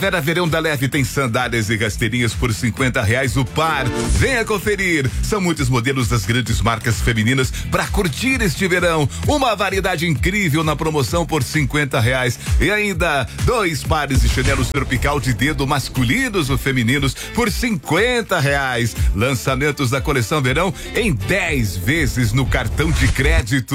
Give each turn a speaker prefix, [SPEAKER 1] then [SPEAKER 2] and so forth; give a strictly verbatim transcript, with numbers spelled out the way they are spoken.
[SPEAKER 1] Vera Verão da Leve tem sandálias e rasteirinhas por cinquenta reais o par. Venha conferir. São muitos modelos das grandes marcas femininas para curtir este verão. Uma variedade incrível na promoção por cinquenta reais. E ainda dois pares de chinelos tropical de dedo masculinos ou femininos por cinquenta reais. Lançamentos da coleção verão em dez vezes no cartão de crédito.